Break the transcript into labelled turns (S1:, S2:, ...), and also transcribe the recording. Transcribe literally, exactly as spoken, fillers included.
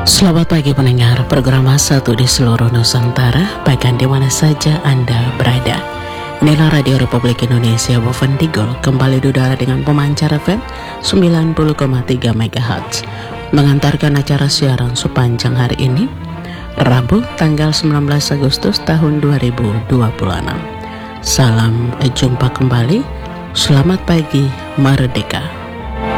S1: Selamat pagi pendengar program satu di seluruh Nusantara, bahkan di mana saja Anda berada. Inilah Radio Republik Indonesia Bovendigul, kembali di udara dengan pemancar F M sembilan puluh koma tiga megahertz, mengantarkan acara siaran sepanjang hari ini, Rabu tanggal sembilan belas Agustus tahun dua ribu dua puluh enam. Salam jumpa kembali, selamat pagi, merdeka.